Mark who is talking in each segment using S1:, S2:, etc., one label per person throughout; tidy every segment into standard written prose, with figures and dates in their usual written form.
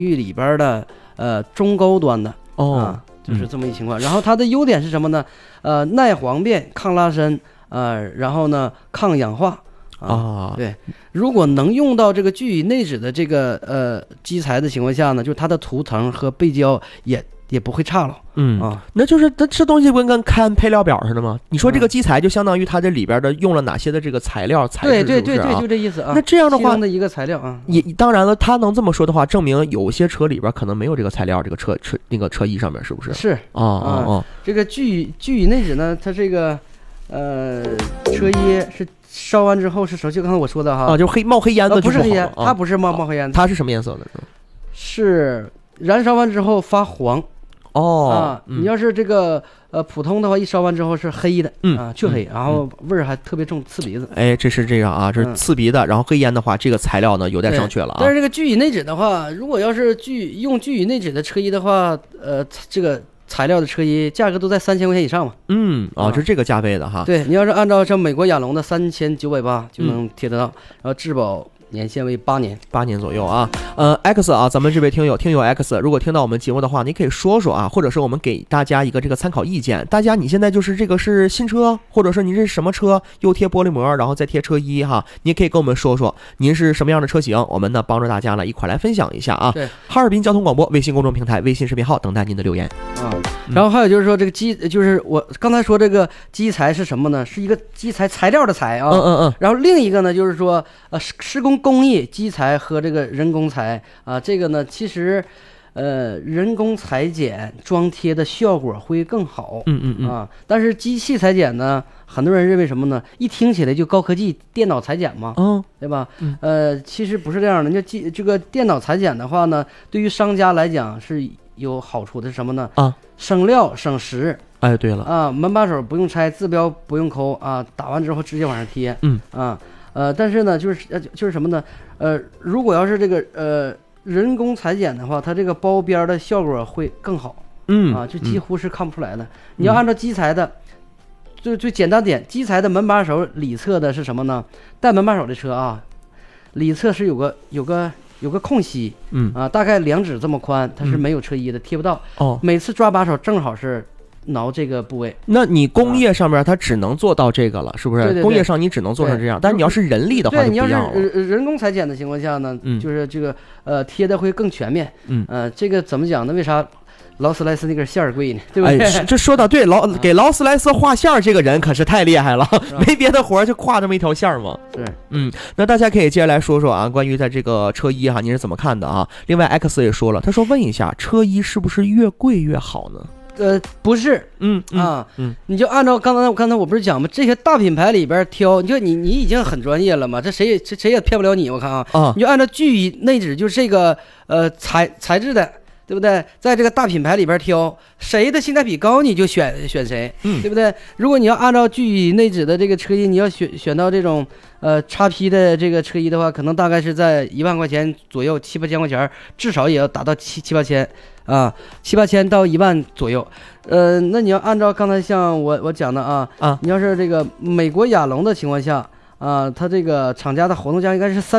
S1: 域里边的中高端的就是这么一情况。然后它的优点是什么呢？耐黄变、抗拉伸，然后呢抗氧化。对，如果能用到这个聚乙内酯的这个基材的情况下呢，就是它的涂层和背胶也不会差了。
S2: 那就是它这东西不跟看配料表似的吗？你说这个基材就相当于它这里边的用了哪些的这个材料材质，
S1: 对，就这意思啊。
S2: 那这样的话，
S1: 其中的一个材料啊，
S2: 也当然了，它能这么说的话，证明有些车里边可能没有这个材料，这个车衣上面是不是？
S1: 是这个聚乙内酯呢，它这个车衣是烧完之后是就刚才我说的哈，
S2: 就是冒黑烟的，
S1: 不是黑烟，它不是冒黑烟，
S2: 它是什么颜色的？
S1: 是燃烧完之后发黄。你要是这个普通的话，一烧完之后是黑的，黢黑，然后味儿还特别重，刺鼻子。
S2: 这是这样啊，这是刺鼻的。然后黑烟的话，这个材料呢有点商榷了啊。
S1: 但是这个聚乙内酯的话，如果要是用聚乙内酯的车衣的话，这个材料的车衣价格都在3000块钱以上嘛。
S2: 是这个价位的哈。
S1: 对，你要是按照像美国亚龙的3980就能贴得到，然后质保年限为8年
S2: 左右啊。X 啊，咱们这位听友 X， 如果听到我们节目的话，你可以说说啊，或者是我们给大家一个这个参考意见。大家你现在就是这个是新车，或者是您是什么车，又贴玻璃膜，然后再贴车衣哈，你也可以跟我们说说您是什么样的车型，我们呢帮助大家呢一块来分享一下啊。
S1: 对，
S2: 哈尔滨交通广播微信公众平台、微信视频号等待您的留言。
S1: 然后还有就是说这个就是我刚才说这个基材是什么呢？是一个基材材料的材啊。然后另一个呢就是说施工工艺基材和这个人工材啊，这个呢其实人工裁剪装贴的效果会更好。但是机器裁剪呢，很多人认为什么呢？一听起来就高科技，电脑裁剪嘛，对吧？其实不是这样的。你这个电脑裁剪的话呢，对于商家来讲是有好处的，是什么呢？省料省时。
S2: 对了
S1: 门把手不用拆，字标不用抠打完之后直接往上贴。但是呢，就是什么呢？如果要是这个人工裁剪的话，它这个包边的效果会更好。就几乎是看不出来的。你要按照基材的，最简单点，基材的门把手里侧的是什么呢？带门把手的车啊，里侧是有个空隙，大概2指这么宽，它是没有车衣的，贴不到。每次抓把手正好是挠这个部位。那
S2: 你工业上面它只能做到这个了，是不是？
S1: 对，
S2: 工业上你只能做成这样，但是你要是人力的话就不一样了。
S1: 你要是人工裁剪的情况下呢，就是这个贴的会更全面。这个怎么讲呢？为啥劳斯莱斯那根线贵呢？对不对？
S2: 这说的对，给劳斯莱斯画线这个人可是太厉害了，没别的活就画这么一条线嘛。
S1: 是，
S2: 那大家可以接下来说说啊，关于在这个车衣您是怎么看的啊？另外 X 也说了，他说问一下，车衣是不是越贵越好呢？
S1: 不是，你就按照刚才我不是讲吗？这些大品牌里边挑，你就你已经很专业了嘛，这谁也骗不了你。我看你就按照聚乙内酯就是这个材质的，对不对？在这个大品牌里边挑，谁的性价比高你就选谁，对不对？如果你要按照聚乙内酯的这个车衣，你要选到这种XP 的这个车衣的话，可能大概是在1万块钱左右，7、8千块钱，至少也要达到7、8千。7、8千到1万左右。那你要按照刚才像我讲的你要是这个美国亚龙的情况下它这个厂家的活动价应该是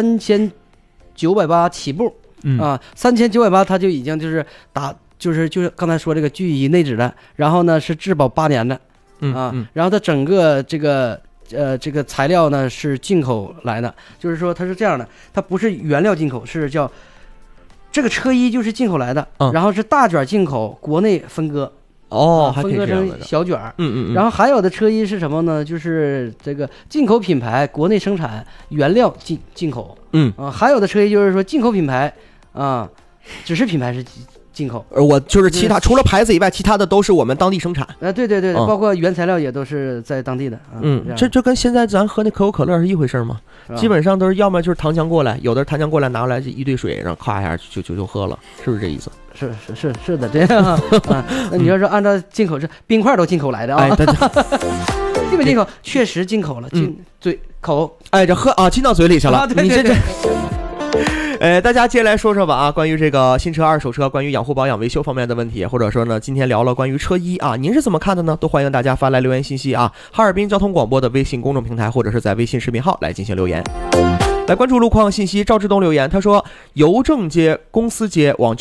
S1: 3980起步。3980它就已经就是就是刚才说这个聚乙内酯的，然后呢是质保8年的。然后它整个这个材料呢是进口来的，就是说它是这样的，它不是原料进口，是叫这个车衣就是进口来的，然后是大卷进口，国内分割。分割成小卷。然后还有的车衣是什么呢？就是这个进口品牌，国内生产，原料进口。还有的车衣就是说进口品牌只是品牌是进口，
S2: 我就是其他除了牌子以外，其他的都是我们当地生产。
S1: 对，包括原材料也都是在当地的。
S2: 这跟现在咱喝那可口可乐是一回事吗？基本上都是要么就是糖浆过来，有的糖浆过来拿过来一堆水，然后咔一下就喝了，是不是这意思？
S1: 是的，这样那你要是按照进口，是冰块都进口来的对进不进口？确实进口了，嘴口，
S2: 这喝进到嘴里去了。你这。大家接下来说说吧关于这个新车、二手车，关于养护保养、维修方面的问题，或者说呢，今天聊了关于车衣您是怎么看的呢？都欢迎大家发来留言信息哈尔滨交通广播的微信公众平台，或者是在微信视频号来进行留言。 来关注路况信息，赵志东留言，他说邮政街、公司街往